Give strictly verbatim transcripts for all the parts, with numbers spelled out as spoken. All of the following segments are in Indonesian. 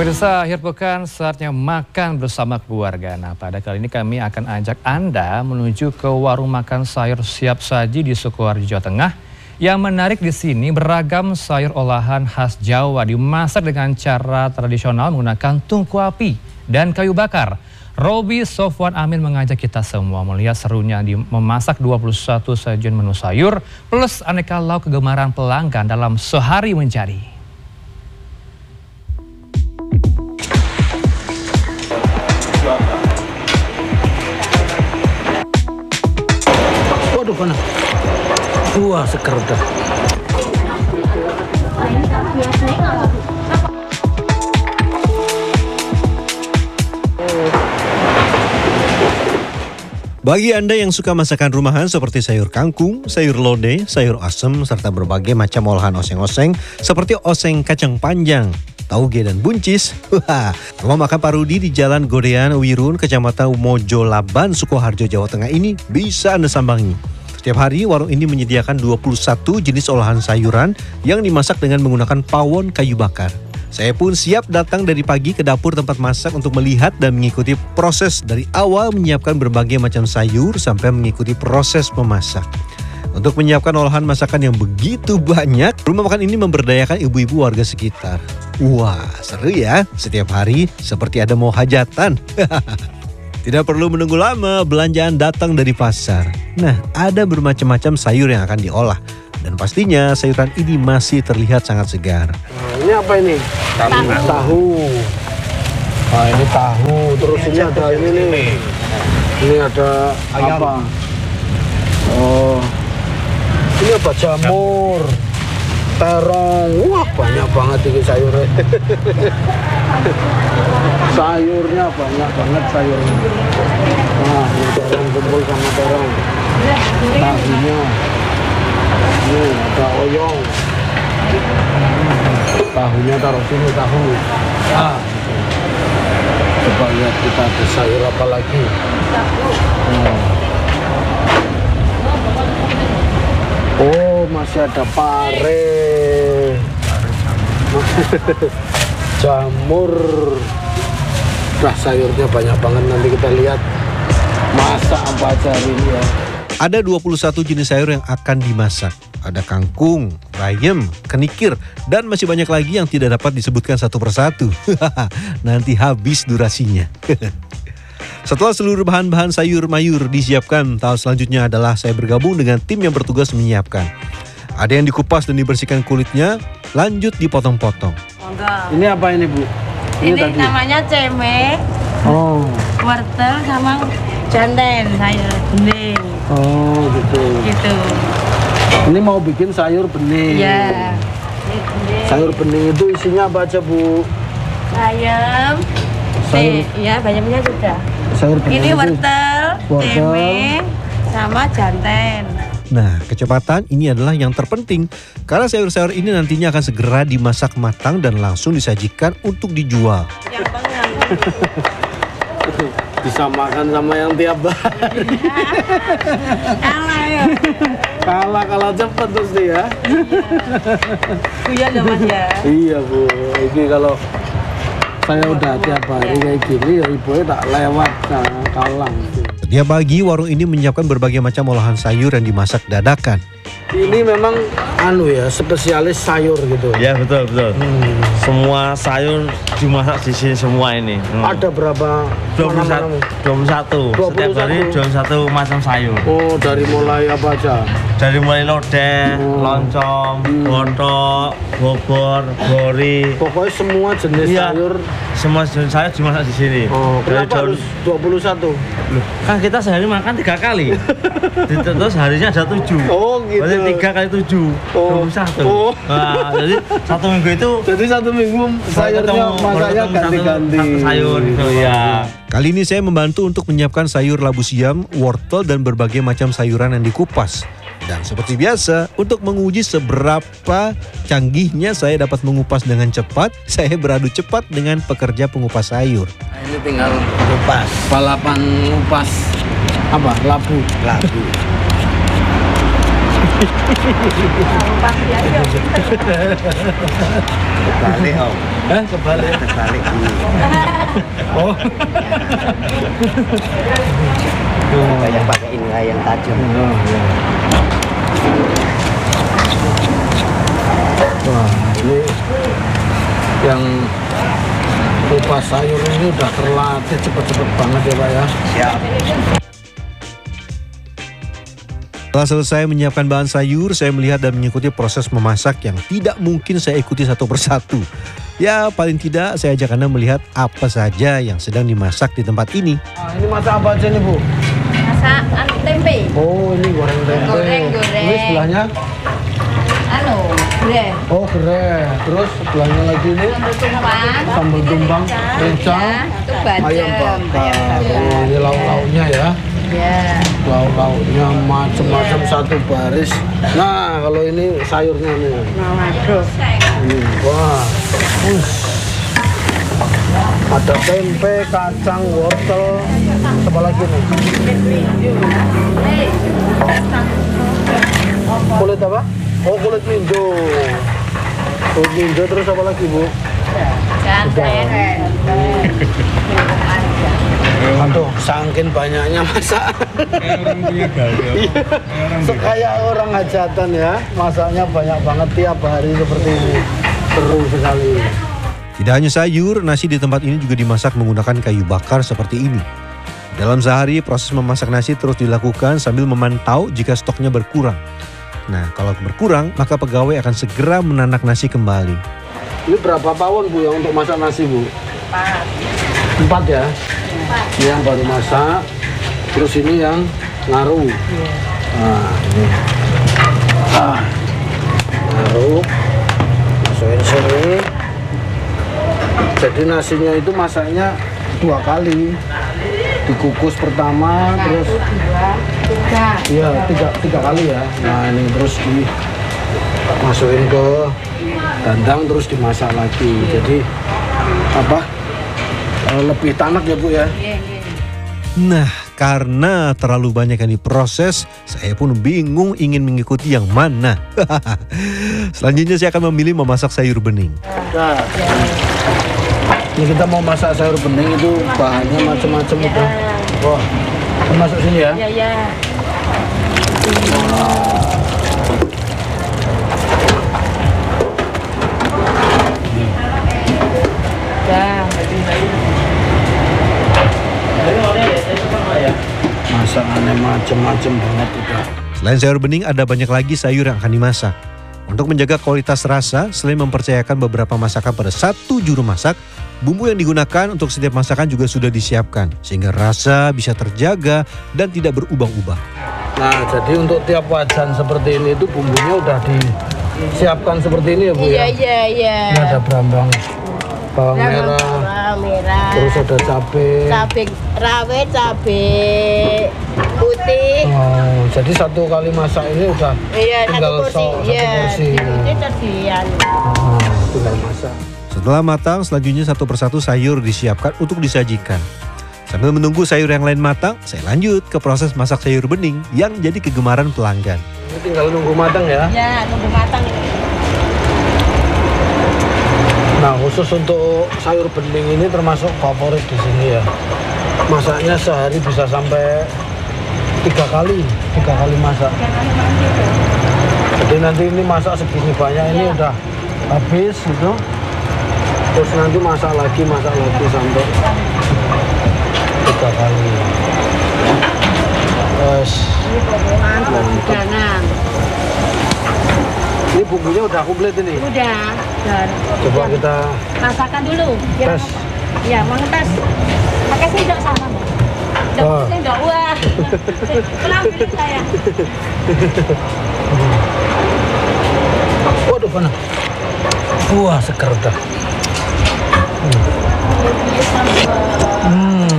Pemirsa, akhir pekan saatnya makan bersama keluarga. Nah, pada kali ini kami akan ajak Anda menuju ke warung makan sayur siap saji di Sukoharjo, Jawa Tengah. Yang menarik di sini beragam sayur olahan khas Jawa dimasak dengan cara tradisional menggunakan tungku api dan kayu bakar. Robi Sofwan Amin mengajak kita semua melihat serunya di memasak dua puluh satu sajian menu sayur plus aneka lauk kegemaran pelanggan dalam sehari menjadi. Waduh, panas. Wah, seger dah. Bagi Anda yang suka masakan rumahan seperti sayur kangkung, sayur lodeh, sayur asem, serta berbagai macam olahan oseng-oseng seperti oseng kacang panjang, tauge dan buncis. Wah, rumah makan Parudi di Jalan Godean Wirun, Kecamatan Mojo Laban, Sukoharjo, Jawa Tengah ini bisa Anda sambangi. Setiap hari warung ini menyediakan dua puluh satu jenis olahan sayuran yang dimasak dengan menggunakan pawon kayu bakar. Saya pun siap datang dari pagi ke dapur tempat masak untuk melihat dan mengikuti proses dari awal menyiapkan berbagai macam sayur sampai mengikuti proses memasak. Untuk menyiapkan olahan masakan yang begitu banyak, rumah makan ini memberdayakan ibu-ibu warga sekitar. Wah, seru ya. Setiap hari seperti ada mau hajatan. Tidak perlu menunggu lama, belanjaan datang dari pasar. Nah, ada bermacam-macam sayur yang akan diolah. Dan pastinya sayuran ini masih terlihat sangat segar. Nah, ini apa ini? Tahu. Tahu. Nah, ini tahu. Terus ini ada ini nih. Ini ada ayam. Apa? Oh. Ini apa? Jamur. Terong. Wah, banyak banget ini sayurnya. Sayurnya banyak banget sayurnya. Nah, ini terong kumpul sama terong. Tahunya. Ini ada oyong. Tahunya taruh sini, tahu. Ah, coba lihat kita ada sayur apa lagi. Hmm. Oh, masih ada pare. Jamur. Nah, sayurnya banyak banget, nanti kita lihat masak apa aja hari ini ya. Ada dua puluh satu jenis sayur yang akan dimasak. Ada kangkung, bayam, kenikir, dan masih banyak lagi yang tidak dapat disebutkan satu persatu. Nanti habis durasinya. Setelah seluruh bahan-bahan sayur mayur disiapkan, tahap selanjutnya adalah saya bergabung dengan tim yang bertugas menyiapkan. Ada yang dikupas dan dibersihkan kulitnya, lanjut dipotong-potong. Ini apa ini, Bu? Ini, ini namanya ceme, oh, wortel sama janten, sayur bening. Oh, gitu. Gitu. Ini mau bikin sayur bening. Iya. Sayur bening itu isinya apa aja, Bu? Bayam. Sayur. Iya, bayamnya sudah. Sayur bening. Ini wortel, wortel, ceme, sama janten. Nah, kecepatan ini adalah yang terpenting karena sayur-sayur ini nantinya akan segera dimasak matang dan langsung disajikan untuk dijual. Yang pengen. Disamakan sama yang tiap hari. Kalah ya. Kalah kalah cepet terus dia. Iya ya Mas ya. Iya, Bu. Ini kalau saya udah tiap hari kayak gini ya ibunya tak lewat nah, kalang. Setiap pagi warung ini menyiapkan berbagai macam olahan sayur yang dimasak dadakan. Ini memang anu ya, spesialis sayur gitu. Ya, betul, betul. Hmm. Semua sayur dimasak di sini semua ini. Hmm. Ada berapa? dua puluh satu. dua puluh satu. Setiap hari dua puluh satu macam sayur. Oh, dari mulai apa aja? Dari mulai lodeh, hmm. loncom, hmm. botok, bobor, gori. Pokoknya semua jenis ya, sayur. Semua jenis sayur dimasak di sini. Oh, dari kenapa harus dua puluh satu? Loh, kan kita sehari makan tiga kali. Terus harinya ada tujuh. Oh, gitu. Berarti tiga kali tujuh, oh. dua puluh satu. Oh. Nah, jadi satu minggu itu. Jadi satu minggu sayurnya masaknya ganti-ganti. Satu sayur gitu ya. Kali ini saya membantu untuk menyiapkan sayur labu siam, wortel, dan berbagai macam sayuran yang dikupas. Dan seperti biasa, untuk menguji seberapa canggihnya saya dapat mengupas dengan cepat, saya beradu cepat dengan pekerja pengupas sayur. Nah, ini tinggal kupas, balapan ngupas apa? Labu. Labu. Pasti aja. Balik om. Eh, kebalik. Balik ini. Oh. Kayak pakai ini yang tajam. Oh, ya. Wah, ini yang kupas sayur ini udah terlatih cepet-cepet banget ya Pak ya. Siap. Setelah selesai menyiapkan bahan sayur, saya melihat dan mengikuti proses memasak yang tidak mungkin saya ikuti satu persatu. Ya, paling tidak saya ajak Anda melihat apa saja yang sedang dimasak di tempat ini. Nah, ini masak apa aja nih Bu? Masak anu tempe. Oh, ini goreng tempe. Goreng, goreng. Ini sebelahnya? Anu, bre. Oh, gerai. Terus sebelahnya lagi ini? Sambal tumpang. Sambal tumpang, rencang, Ya, itu bacem. ayam bakar. Oh, ini lauk-lauknya ya. Ya. Lauk-lauknya macam-macam satu baris. Nah, kalau ini sayurnya nih. Nah, waduh. Ini, wah. Us. Ada tempe, kacang, wortel, apa lagi nih? Kulit apa? Oh, kulit minjo. Kulit minjo terus apa lagi, Bu? Janten. Aduh, saking banyaknya masak. Sekaya orang hajatan ya, masaknya banyak banget tiap hari seperti ini. Seru sekali. Tidak hanya sayur, nasi di tempat ini juga dimasak menggunakan kayu bakar seperti ini. Dalam sehari, proses memasak nasi terus dilakukan sambil memantau jika stoknya berkurang. Nah, kalau berkurang, maka pegawai akan segera menanak nasi kembali. Ini berapa pawon Bu ya untuk masak nasi Bu? Empat. Empat ya? Empat. Ini yang baru masak, terus ini yang ngaruh. Nah, ini. Ah, ngaruh. Masukin sini. Jadi nasinya itu masaknya dua kali. Dikukus pertama, terus Dua, tiga. iya tiga, tiga kali ya. Nah ini terus dimasukin ke dandang terus dimasak lagi. Jadi apa? eh, Lebih tanak ya Bu ya. Iya, iya. Nah, karena terlalu banyak yang diproses, saya pun bingung ingin mengikuti yang mana. Selanjutnya saya akan memilih memasak sayur bening. Nah, ini kita mau masak sayur bening itu bahannya macam-macam itu. Wah, kita masuk sini ya. Iya, iya. Ya. Masakannya macam-macam banget udah. Selain sayur bening, ada banyak lagi sayur yang akan dimasak. Untuk menjaga kualitas rasa, selain mempercayakan beberapa masakan pada satu juru masak, bumbu yang digunakan untuk setiap masakan juga sudah disiapkan, sehingga rasa bisa terjaga dan tidak berubah-ubah. Nah, jadi untuk tiap wajan seperti ini itu bumbunya udah disiapkan seperti ini ya Bu Iya, ya. iya, iya. Ini ada berambang bawang merah, Bawang merah. terus ada cabai. Cabai rawit, cabai putih. Oh, jadi satu kali masak ini udah Iya, satu tinggal porsi. so- satu Iya, porsi. ini tersian. Oh, tinggal masak. Setelah matang, selanjutnya satu persatu sayur disiapkan untuk disajikan. Sambil menunggu sayur yang lain matang, saya lanjut ke proses masak sayur bening yang jadi kegemaran pelanggan. Ini tinggal nunggu matang ya. Ya, nunggu matang. Nah, khusus untuk sayur bening ini termasuk favorit di sini ya. Masaknya sehari bisa sampai tiga kali, tiga kali masak. Jadi nanti ini masak segini banyak ini udah habis gitu. Terus nanti masak lagi, masak lagi sampai tiga kali. Terus Ini potongan hidangan. ini bumbunya udah komplit ini. Udah. Dan Coba kita masakan dulu. Biar tes. Ya, mau ngetes. Pakai sendok sama, Mbak. Sendok, Wah. sendok. Wah. Pulang pilih saya. Waduh, mana? Wah, seger udah. Hmm.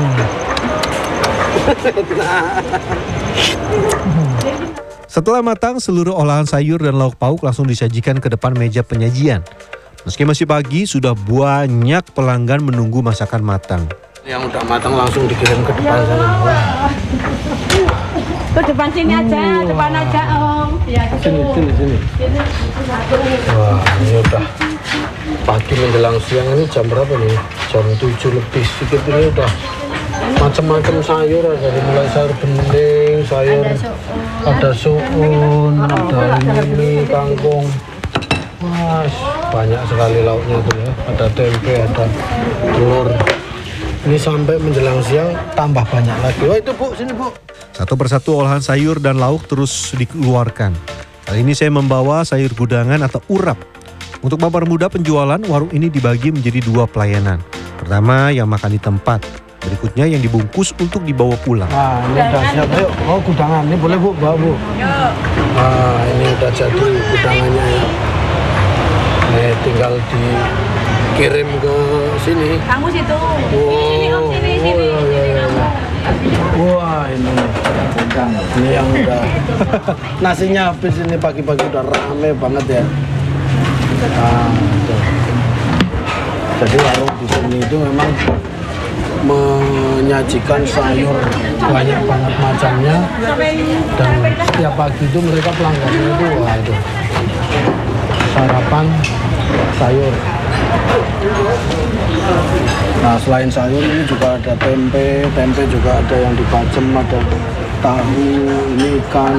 Setelah matang, seluruh olahan sayur dan lauk pauk langsung disajikan ke depan meja penyajian. Meski masih pagi, sudah banyak pelanggan menunggu masakan matang. Yang udah matang langsung dikirim ke depan sana. Wah. Tuh depan sini aja, depan aja Om. Ya gitu. Sini, sini, sini. Sini, satu. Wah, ini udah pagi menjelang siang ini jam berapa nih? Jam tujuh lebih sedikit ini udah macam-macam sayur, ada mulai sayur bening, sayur ada suun, ada ini kangkung. Wah, banyak sekali lauknya tuh ya. Ada tempe, ada telur. Ini sampai menjelang siang tambah banyak lagi. Wah itu Bu, sini Bu. Satu persatu olahan sayur dan lauk terus dikeluarkan. Kali ini saya membawa sayur gudangan atau urap. Untuk mempermudah penjualan, warung ini dibagi menjadi dua pelayanan. Pertama yang makan di tempat, berikutnya yang dibungkus untuk dibawa pulang. Nah ini udah siap, ayo. Oh gudangan, ini boleh Bu, bawa Bu. Nah ini udah jadi gudangannya ya. Ini tinggal dikirim ke sini. Kamu situ. Wow. Sini Om, sini, Oh, sini. iya, iya, iya. Wah ini ini yang udah nasinya habis ini pagi-pagi udah rame banget ya. Nah, itu. Jadi warung di sini itu memang menyajikan sayur banyak banget macamnya dan setiap pagi itu mereka pelanggannya itu wah itu sarapan sayur. Nah selain sayur ini juga ada tempe, tempe juga ada yang dibacem, ada tahu, ini ikan,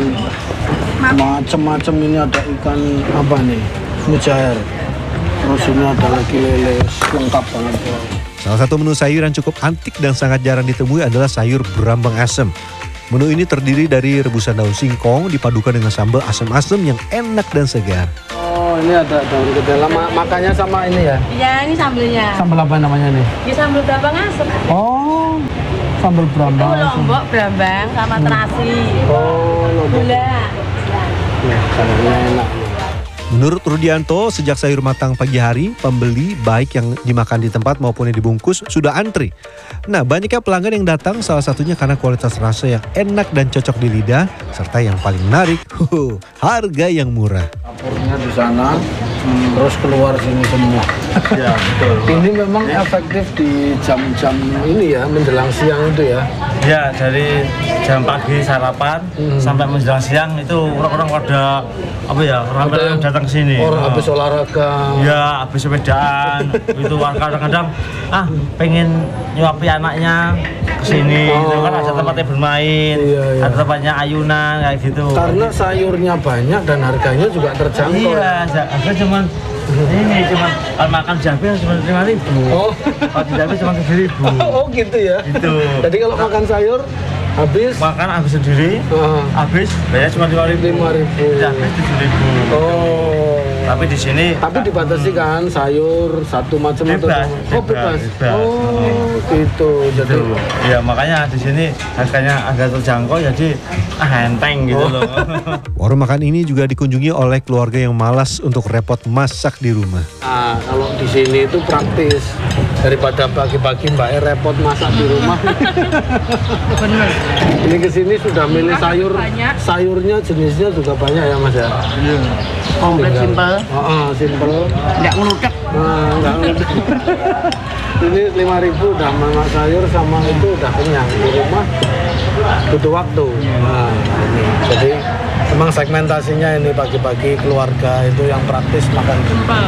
macem-macem ini ada ikan apa nih, mujair. Terus ini ada lagi lele, lengkap banget. Salah satu menu sayur yang cukup antik dan sangat jarang ditemui adalah sayur berambang asem. Menu ini terdiri dari rebusan daun singkong dipadukan dengan sambal asam-asam yang enak dan segar. Oh ini ada daun ketela, Ma makannya sama ini ya? Iya, ini sambelnya. Sambal apa namanya nih? Ini sambal berambang asem. Oh, sambal Itu berambang. lombok berambang sama terasi. Oh, lombok. Gula. Ya, sayurnya enak. Menurut Rudianto, sejak sayur matang pagi hari, pembeli baik yang dimakan di tempat maupun yang dibungkus sudah antri. Nah, banyaknya pelanggan yang datang salah satunya karena kualitas rasa yang enak dan cocok di lidah, serta yang paling menarik, huh, harga yang murah. Dapurnya di sana, hmm, terus keluar sini semua. Ya betul. Ini memang efektif di jam-jam ini ya, menjelang siang itu ya. Ya dari jam pagi sarapan Hmm. sampai menjelang siang itu orang-orang pada apa ya orang Ada yang datang ke sini. Orang Oh. habis olahraga. Ya habis sepedaan itu kadang-kadang ah pengen nyuapi anaknya ke sini Oh. gitu kan ada tempatnya bermain, Iya, iya. ada tempatnya ayunan kayak gitu. Karena sayurnya banyak dan harganya juga terjangkau. Iya, harga cuman ini cuman kalau makan jabe cuma lima ribu. Oh. Kalau di jabe cuma tujuh ribu. Oh gitu ya. Itu. Jadi kalau makan sayur habis Makan habis sendiri, ah, habis bayar cuma lima ribu. lima ribu. Jabe tujuh ribu. Oh. Tapi di sini Tapi dibatasi kan sayur satu macam atau Bebas, oh bebas, bebas. bebas. Oh gitu. Jadi Gitu. Ya makanya di sini harganya agak terjangkau jadi ah, enteng gitu loh. Warung makan ini juga dikunjungi oleh keluarga yang malas untuk repot masak di rumah. nah, kalau di sini itu praktis daripada pagi-pagi Mbak E repot masak di rumah. Bener. Ini ke sini sudah milih sayur, Banyak. sayurnya jenisnya juga banyak ya Mas ya. Iya. Komplit simpel. Oh, oh, simple. Enggak ngeludek. Nah, enggak ngerti. Ini lima ribu udah masak sayur sama itu udah kenyang di rumah butuh waktu. Nah, ini. Jadi memang segmentasinya ini pagi-pagi keluarga itu yang praktis makan Simpel.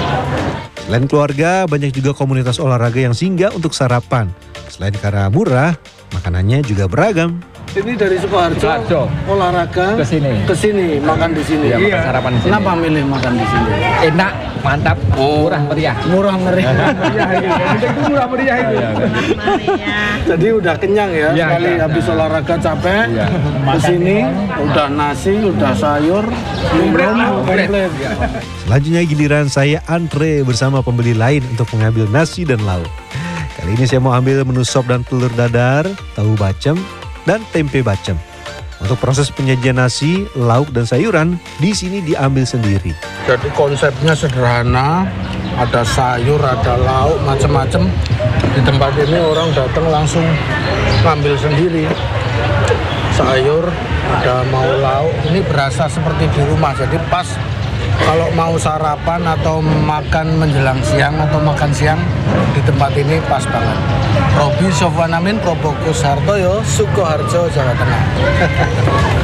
Selain keluarga, banyak juga komunitas olahraga yang singgah untuk sarapan. Selain karena murah, makanannya juga beragam. Ini dari Sukoharjo, Sukoharjo. olahraga Ke sini. ke sini makan di sini. Iya, makan sarapan di sini. Kenapa milih makan di sini? Enak, mantap, Oh. murah meriah. Murah meriah. Meriah itu, yang penting itu murah meriah itu. Maria. Jadi udah kenyang ya, Iya, sekali iya. habis olahraga capek, Iya. ke sini udah nasi, udah sayur, minum, komplit. Selanjutnya giliran saya antre bersama pembeli lain untuk mengambil nasi dan lauk. Kali ini saya mau ambil menu sop dan telur dadar, tahu bacem, dan tempe bacem. Untuk proses penyajian nasi, lauk, dan sayuran di sini diambil sendiri. Jadi konsepnya sederhana, ada sayur, ada lauk, macam-macam. Di tempat ini orang datang langsung ngambil sendiri. Sayur, ada mau lauk, ini berasa seperti di rumah. Jadi pas kalau mau sarapan atau makan menjelang siang atau makan siang di tempat ini pas banget. Robi Sofwan Amin, Probokus Hartoyo, Sukoharjo, Jawa Tengah.